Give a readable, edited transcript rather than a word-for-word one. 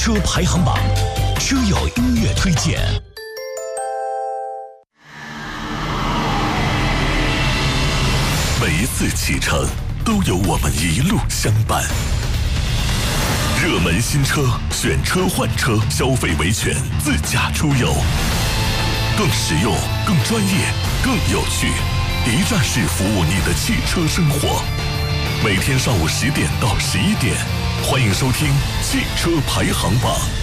车排行榜，车友音乐推荐。每一次启程，都有我们一路相伴。热门新车，选车换车，消费维权，自驾出游，更实用、更专业、更有趣，一站式服务你的汽车生活。每天上午10点到11点，欢迎收听汽车排行榜。